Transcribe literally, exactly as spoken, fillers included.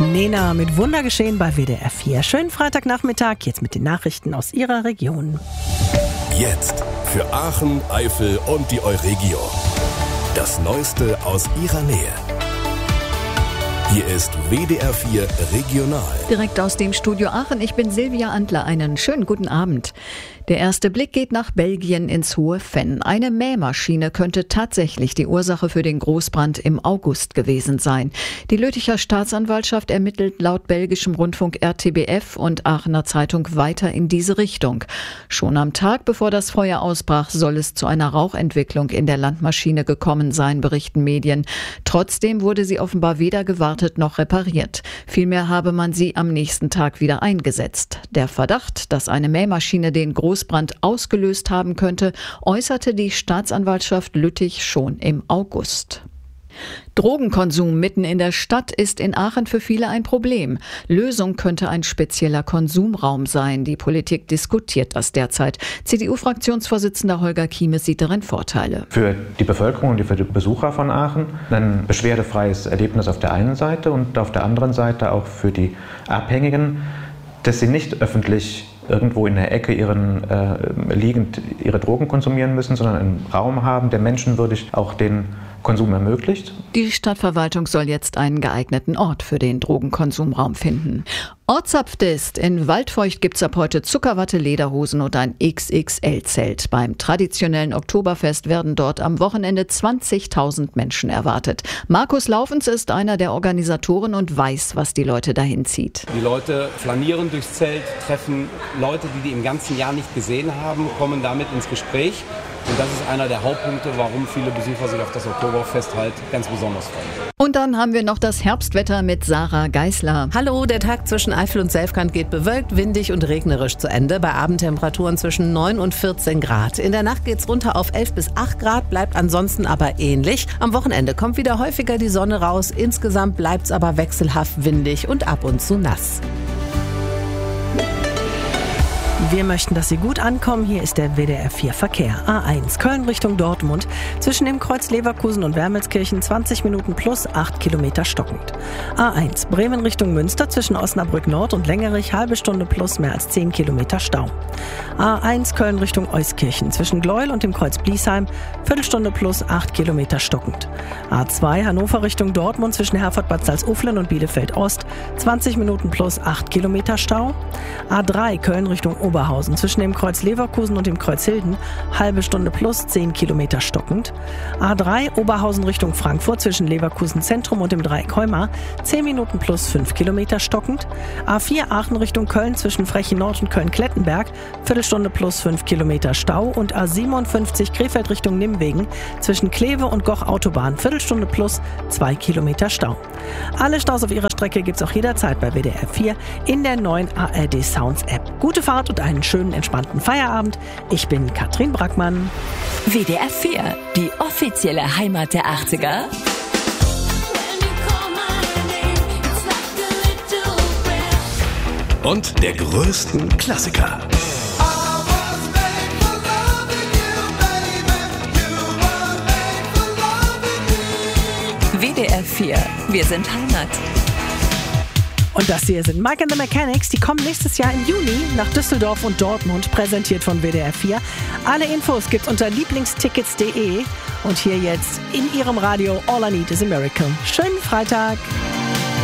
Nena mit Wundergeschehen bei W D R vier. Schönen Freitagnachmittag, jetzt mit den Nachrichten aus Ihrer Region. Jetzt für Aachen, Eifel und die Euregio. Das Neueste aus Ihrer Nähe. Hier ist W D R vier Regional. Direkt aus dem Studio Aachen, ich bin Silvia Antler. Einen schönen guten Abend. Der erste Blick geht nach Belgien ins Hohe Venn. Eine Mähmaschine könnte tatsächlich die Ursache für den Großbrand im August gewesen sein. Die Lütticher Staatsanwaltschaft ermittelt laut belgischem Rundfunk R T B F und Aachener Zeitung weiter in diese Richtung. Schon am Tag, bevor das Feuer ausbrach, soll es zu einer Rauchentwicklung in der Landmaschine gekommen sein, berichten Medien. Trotzdem wurde sie offenbar weder gewartet noch repariert. Vielmehr habe man sie am nächsten Tag wieder eingesetzt. Der Verdacht, dass eine Mähmaschine den Großbrand ausgelöst haben könnte, äußerte die Staatsanwaltschaft Lüttich schon im August. Drogenkonsum mitten in der Stadt ist in Aachen für viele ein Problem. Lösung könnte ein spezieller Konsumraum sein. Die Politik diskutiert das derzeit. C D U-Fraktionsvorsitzender Holger Kiemes sieht darin Vorteile. Für die Bevölkerung und für die Besucher von Aachen ein beschwerdefreies Erlebnis auf der einen Seite und auf der anderen Seite auch für die Abhängigen, dass sie nicht öffentlich irgendwo in der Ecke ihren, äh, liegend ihre Drogen konsumieren müssen, sondern einen Raum haben, der menschenwürdig auch den Konsum ermöglicht. Die Stadtverwaltung soll jetzt einen geeigneten Ort für den Drogenkonsumraum finden. Ortsapfdist. In Waldfeucht gibt's ab heute Zuckerwatte, Lederhosen und ein X X L-Zelt. Beim traditionellen Oktoberfest werden dort am Wochenende zwanzigtausend Menschen erwartet. Markus Laufens ist einer der Organisatoren und weiß, was die Leute dahin zieht. Die Leute flanieren durchs Zelt, treffen Leute, die die im ganzen Jahr nicht gesehen haben, kommen damit ins Gespräch. Und das ist einer der Hauptpunkte, warum viele Besucher sich auf das Oktoberfest halt ganz besonders freuen. Und dann haben wir noch das Herbstwetter mit Sarah Geisler. Hallo, der Tag zwischen Eifel und Selfkant geht bewölkt, windig und regnerisch zu Ende. Bei Abendtemperaturen zwischen neun und vierzehn Grad. In der Nacht geht's runter auf elf bis acht Grad, bleibt ansonsten aber ähnlich. Am Wochenende kommt wieder häufiger die Sonne raus. Insgesamt bleibt's aber wechselhaft windig und ab und zu nass. Wir möchten, dass Sie gut ankommen. Hier ist der W D R vier Verkehr. A eins Köln Richtung Dortmund. Zwischen dem Kreuz Leverkusen und Wermelskirchen zwanzig Minuten plus acht Kilometer stockend. A eins Bremen Richtung Münster zwischen Osnabrück Nord und Längerich halbe Stunde plus mehr als zehn Kilometer Stau. A eins Köln Richtung Euskirchen zwischen Gleuel und dem Kreuz Bliesheim Viertelstunde plus acht Kilometer stockend. A zwei Hannover Richtung Dortmund zwischen Herford-Bad Salzuflen und Bielefeld Ost zwanzig Minuten plus acht Kilometer Stau. A drei Köln Richtung Oberhausen zwischen dem Kreuz Leverkusen und dem Kreuz Hilden halbe Stunde plus zehn Kilometer stockend. A drei Oberhausen Richtung Frankfurt zwischen Leverkusen Zentrum und dem Dreieck Heumar zehn Minuten plus fünf Kilometer stockend. A vier Aachen Richtung Köln zwischen Frechen Nord und Köln-Klettenberg Viertelstunde plus fünf Kilometer Stau. Und A siebenundfünfzig Krefeld Richtung Nimwegen zwischen Kleve und Goch Autobahn Viertelstunde plus zwei Kilometer Stau. Alle Staus auf ihrer Strecke gibt's auch jederzeit bei W D R vier in der neuen A R D Sounds App. Gute Fahrt und einen schönen, entspannten Feierabend. Ich bin Katrin Brackmann. W D R vier, die offizielle Heimat der achtziger. Und der größten Klassiker. W D R vier, wir sind Heimat. Und das hier sind Mike and the Mechanics. Die kommen nächstes Jahr im Juni nach Düsseldorf und Dortmund, präsentiert von W D R vier. Alle Infos gibt's unter lieblingstickets punkt de. Und hier jetzt in Ihrem Radio All I Need is a Miracle. Schönen Freitag.